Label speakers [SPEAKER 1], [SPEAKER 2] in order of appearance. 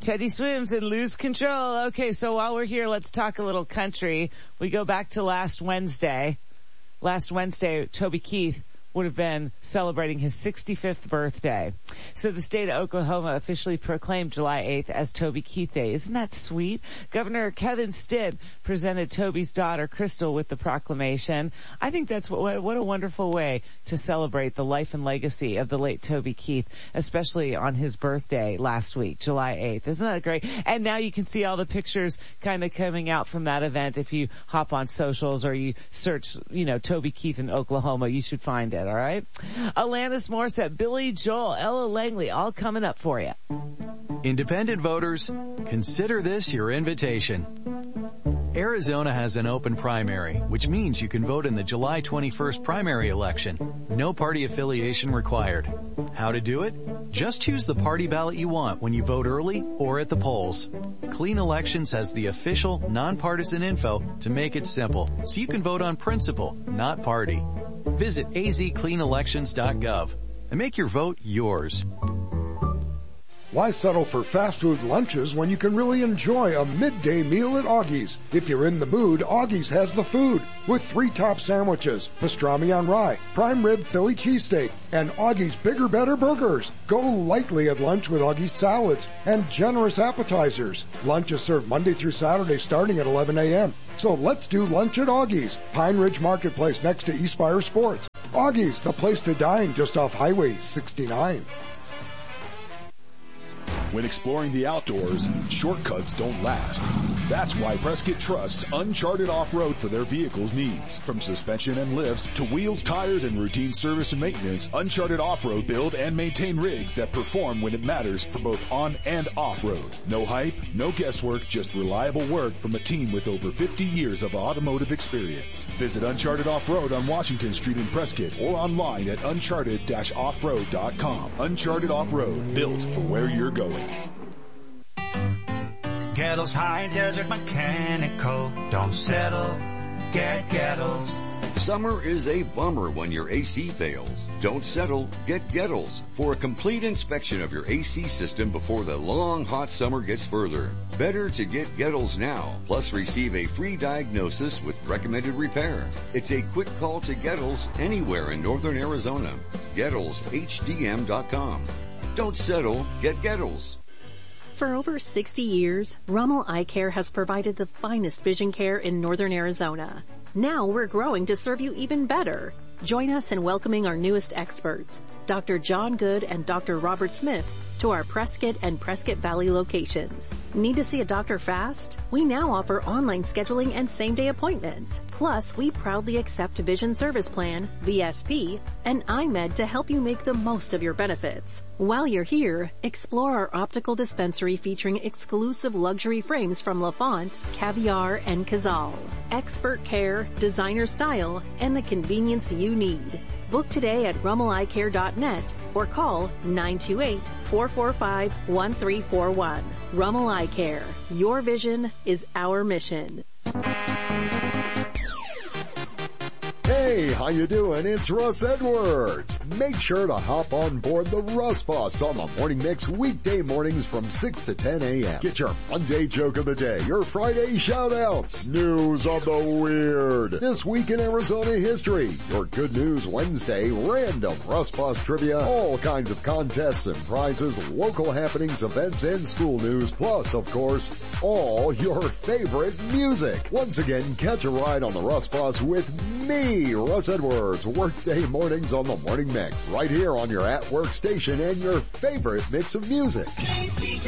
[SPEAKER 1] Teddy Swims and Lose Control. Okay, so while we're here, let's talk a little country. We go back to last Wednesday. Last Wednesday, Toby Keith would have been celebrating his 65th birthday. So the state of Oklahoma officially proclaimed July 8th as Toby Keith Day. Isn't that sweet? Governor Kevin Stitt presented Toby's daughter, Crystal, with the proclamation. I think that's what a wonderful way to celebrate the life and legacy of the late Toby Keith, especially on his birthday last week, July 8th. Isn't that great? And now you can see all the pictures kind of coming out from that event. If you hop on socials or you search, Toby Keith in Oklahoma, you should find it. All right. Alanis Morissette, Billy Joel, Ella Langley, all coming up for you.
[SPEAKER 2] Independent voters, consider this your invitation. Arizona has an open primary, which means you can vote in the July 21st primary election. No party affiliation required. How to do it? Just choose the party ballot you want when you vote early or at the polls. Clean Elections has the official, nonpartisan info to make it simple, so you can vote on principle, not party. Visit azcleanelections.gov and make your vote yours.
[SPEAKER 3] Why settle for fast food lunches when you can really enjoy a midday meal at Augie's? If you're in the mood, Augie's has the food with 3 top sandwiches, pastrami on rye, prime rib Philly cheesesteak, and Augie's Bigger Better burgers. Go lightly at lunch with Augie's salads and generous appetizers. Lunch is served Monday through Saturday starting at 11 a.m. So let's do lunch at Augie's, Pine Ridge Marketplace next to Eastspire Sports. Augie's, the place to dine just off Highway 69.
[SPEAKER 4] When exploring the outdoors, shortcuts don't last. That's why Prescott trusts Uncharted Off-Road for their vehicle's needs. From suspension and lifts to wheels, tires, and routine service and maintenance, Uncharted Off-Road build and maintain rigs that perform when it matters for both on and off-road. No hype, no guesswork, just reliable work from a team with over 50 years of automotive experience. Visit Uncharted Off-Road on Washington Street in Prescott or online at uncharted-offroad.com. Uncharted Off-Road, built for where you're going.
[SPEAKER 5] Gettles High Desert Mechanical. Don't settle, get Gettles.
[SPEAKER 6] Summer is a bummer when your AC fails. Don't settle, get Gettles for a complete inspection of your AC system before the long hot summer gets further. Better to get Gettles now, plus receive a free diagnosis with recommended repair. It's a quick call to Gettles anywhere in northern Arizona. GettlesHDM.com. Don't settle, get Gettles.
[SPEAKER 7] For over 60 years, Rummel Eye Care has provided the finest vision care in northern Arizona. Now we're growing to serve you even better. Join us in welcoming our newest experts, Dr. John Good and Dr. Robert Smith, to our Prescott and Prescott Valley locations. Need to see a doctor fast? We now offer online scheduling and same-day appointments. Plus, we proudly accept Vision Service Plan, VSP, and iMed to help you make the most of your benefits. While you're here, explore our optical dispensary featuring exclusive luxury frames from LaFont, Caviar, and Cazal. Expert care, designer style, and the convenience you need. Book today at rummeleyecare.net or call 928-445-1341. Rummel Eye Care. Your vision is our mission.
[SPEAKER 3] Hey, how you doing? It's Russ Edwards. Make sure to hop on board the Russ Bus on the Morning Mix weekday mornings from 6 to 10 a.m. Get your Monday joke of the day, your Friday shout-outs, news of the weird, this week in Arizona history, your Good News Wednesday, random Russ Bus trivia, all kinds of contests and prizes, local happenings, events, and school news, plus, of course, all your favorite music. Once again, catch a ride on the Russ Bus with me, Russ Edwards, workday mornings on the Morning Mix, right here on your at-work station and your favorite mix of music.